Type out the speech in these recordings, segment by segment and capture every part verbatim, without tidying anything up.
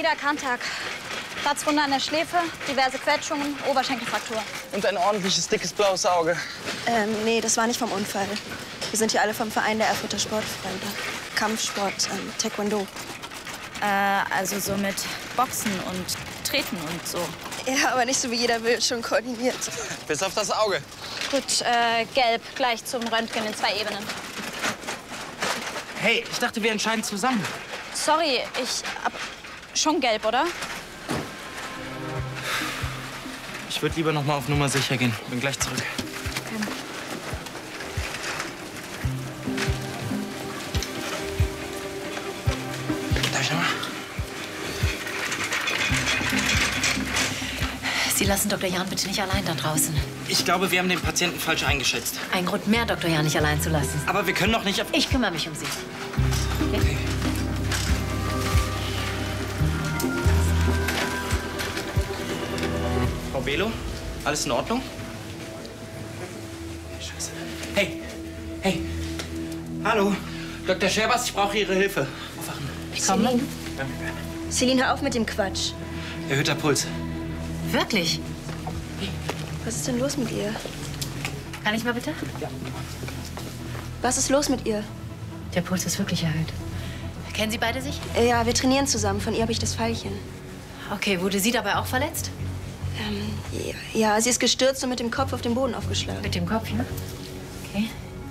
solider Kanntag. Platzwunde an der Schläfe, diverse Quetschungen, Oberschenkelfraktur. Und ein ordentliches, dickes blaues Auge. Ähm, nee, das war nicht vom Unfall. Wir sind hier alle vom Verein der Erfurter Sportfreunde. Kampfsport, ähm, Taekwondo. Äh, also so mit Boxen und Treten und so. Ja, aber nicht so wie jeder will, schon koordiniert. Bis auf das Auge. Gut, äh, gelb, gleich zum Röntgen in zwei Ebenen. Hey, ich dachte, wir entscheiden zusammen. Sorry, ich hab schon gelb, oder? Ich würde lieber noch mal auf Nummer sicher gehen. Bin gleich zurück. Okay. Darf ich noch mal? Sie lassen Doktor Jahn bitte nicht allein da draußen. Ich glaube, wir haben den Patienten falsch eingeschätzt. Ein Grund mehr, Doktor Jahn nicht allein zu lassen. Aber wir können doch nicht auf... Ich kümmere mich um Sie. Okay? Okay. Frau Belo, alles in Ordnung? Scheiße. Hey, hey. Hallo. Doktor Scherbas, ich brauche Ihre Hilfe. Aufwachen. Ich komme. Celine. Celine, hör auf mit dem Quatsch. Erhöhter Puls. Wirklich? Was ist denn los mit ihr? Kann ich mal bitte? Ja. Was ist los mit ihr? Der Puls ist wirklich erhöht. Kennen Sie beide sich? Äh, ja, wir trainieren zusammen. Von ihr habe ich das Pfeilchen. Okay, wurde sie dabei auch verletzt? Ähm, ja, ja, sie ist gestürzt und mit dem Kopf auf den Boden aufgeschlagen. Mit dem Kopf, ja? Okay.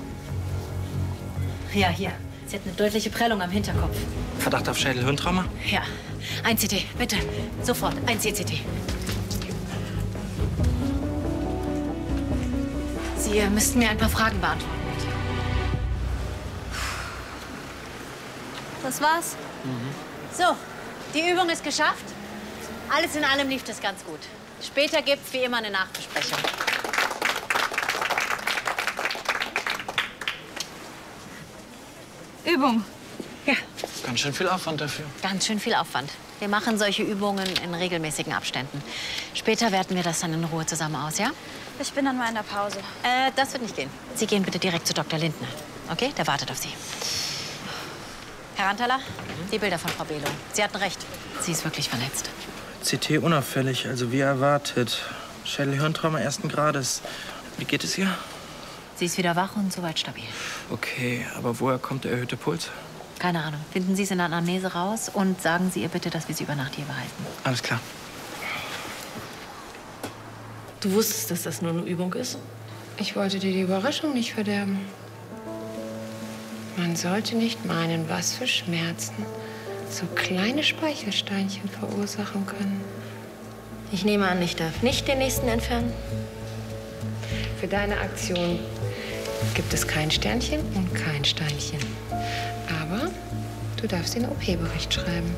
Ja, hier. Sie hat eine deutliche Prellung am Hinterkopf. Verdacht auf Schädel-Hirntrauma? Ja. Ein C T, bitte. Sofort. Ein C C T. Sie äh, müssten mir ein paar Fragen beantworten. Das war's? Mhm. So, die Übung ist geschafft. Alles in allem lief das ganz gut. Später gibt's wie immer eine Nachbesprechung. Übung. Ja. Ganz schön viel Aufwand dafür. Ganz schön viel Aufwand. Wir machen solche Übungen in regelmäßigen Abständen. Später werten wir das dann in Ruhe zusammen aus, ja? Ich bin dann mal in der Pause. Äh, das wird nicht gehen. Sie gehen bitte direkt zu Doktor Lindner. Okay? Der wartet auf Sie. Herr Rantaler, die Bilder von Frau Belo. Sie hatten recht. Sie ist wirklich verletzt. C T unauffällig, also wie erwartet. Schädel-Hirntrauma ersten Grades. Wie geht es ihr? Sie ist wieder wach und soweit stabil. Okay, aber woher kommt der erhöhte Puls? Keine Ahnung. Finden Sie es in der Anamnese raus und sagen Sie ihr bitte, dass wir sie über Nacht hier behalten. Alles klar. Du wusstest, dass das nur eine Übung ist? Ich wollte dir die Überraschung nicht verderben. Man sollte nicht meinen, was für Schmerzen so kleine Speichelsteinchen verursachen können. Ich nehme an, ich darf nicht den nächsten entfernen. Für deine Aktion gibt es kein Sternchen und kein Steinchen. Aber du darfst den O P-Bericht schreiben.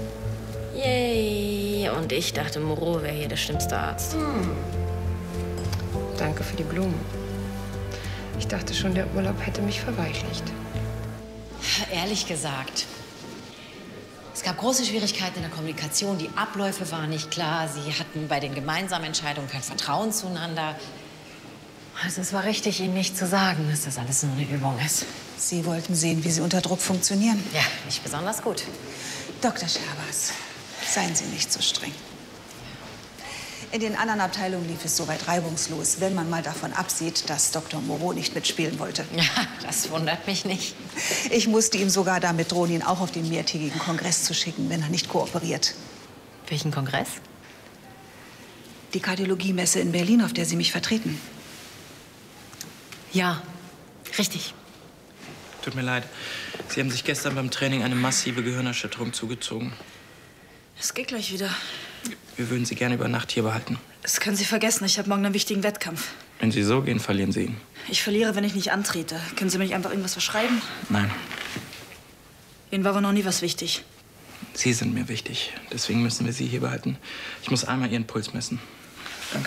Yay. Und ich dachte, Moreau wäre hier der schlimmste Arzt. Hm. Danke für die Blumen. Ich dachte schon, der Urlaub hätte mich verweichlicht. Ehrlich gesagt, es gab große Schwierigkeiten in der Kommunikation. Die Abläufe waren nicht klar. Sie hatten bei den gemeinsamen Entscheidungen kein Vertrauen zueinander. Also es war richtig, Ihnen nicht zu sagen, dass das alles nur eine Übung ist. Sie wollten sehen, wie Sie unter Druck funktionieren. Ja, nicht besonders gut. Doktor Scherbas, seien Sie nicht so streng. In den anderen Abteilungen lief es soweit reibungslos, wenn man mal davon absieht, dass Doktor Moreau nicht mitspielen wollte. Ja, das wundert mich nicht. Ich musste ihm sogar damit drohen, ihn auch auf den mehrtägigen Kongress zu schicken, wenn er nicht kooperiert. Welchen Kongress? Die Kardiologiemesse in Berlin, auf der Sie mich vertreten. Ja, richtig. Tut mir leid. Sie haben sich gestern beim Training eine massive Gehirnerschütterung zugezogen. Es geht gleich wieder. Wir würden Sie gerne über Nacht hier behalten. Das können Sie vergessen. Ich habe morgen einen wichtigen Wettkampf. Wenn Sie so gehen, verlieren Sie ihn. Ich verliere, wenn ich nicht antrete. Können Sie mir nicht einfach irgendwas verschreiben? Nein. Ihnen war aber noch nie was wichtig. Sie sind mir wichtig. Deswegen müssen wir Sie hier behalten. Ich muss einmal Ihren Puls messen. Danke.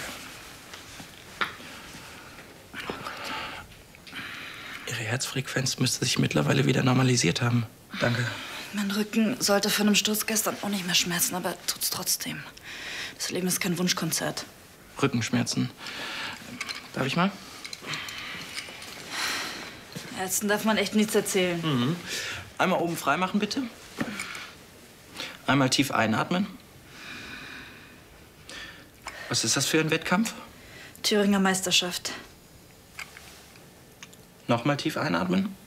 Ihre Herzfrequenz müsste sich mittlerweile wieder normalisiert haben. Danke. Mein Rücken sollte von einem Sturz gestern auch nicht mehr schmerzen, aber tut's trotzdem. Das Leben ist kein Wunschkonzert. Rückenschmerzen. Darf ich mal? Ärzten darf man echt nichts erzählen. Mhm. Einmal oben frei machen, bitte. Einmal tief einatmen. Was ist das für ein Wettkampf? Thüringer Meisterschaft. Nochmal tief einatmen.